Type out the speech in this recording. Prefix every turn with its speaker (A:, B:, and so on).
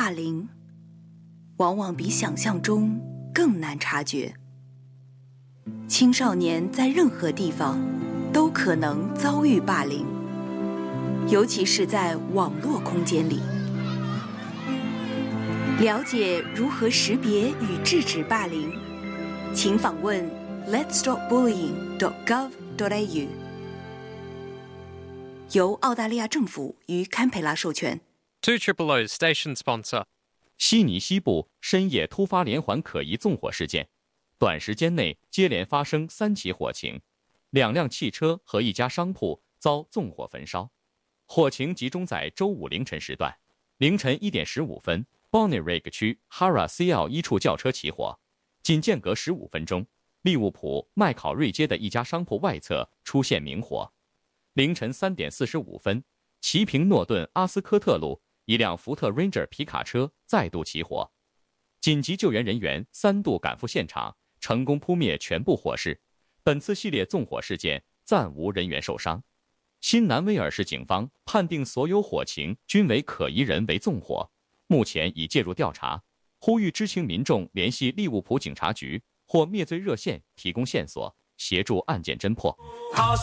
A: 霸凌往往比想象中更难察觉。青少年在任何地方都可能遭遇霸凌，尤其是在网络空间里。了解如何识别与制止霸凌，请访问 letsstopbullying.gov.au， 由澳大利亚政府与堪培拉授权。
B: 200 station sponsor。
C: 悉尼西部深夜突发连环可疑纵火事件，短时间内接连发生3起火情，2辆汽车和一家商铺遭纵火焚烧。火情集中在周五凌晨时段，凌晨1点15分 Bonnyrigg 区 Hara CL 一处轿车起火，仅间隔15分钟，利物浦麦考瑞街的一家商铺外侧出现明火。凌晨3点45分，齐平诺顿阿斯科特路一辆福特 Ranger 皮卡车再度起火，紧急救援人员3度赶赴现场，成功扑灭全部火势。本次系列纵火事件暂无人员受伤。新南威尔士警方判定所有火情均为可疑人为纵火，目前已介入调查，呼吁知情民众联系利物浦警察局或灭罪热线提供线索，协助案件侦破。